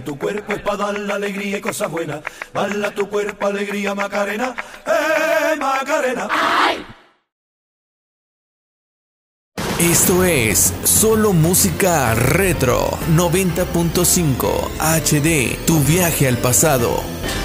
Tu cuerpo es para dar la alegría y cosas buenas. Dale a tu cuerpo alegría, Macarena. Macarena! ¡Ay! Esto es Solo Música Retro 90.5 HD, tu viaje al pasado.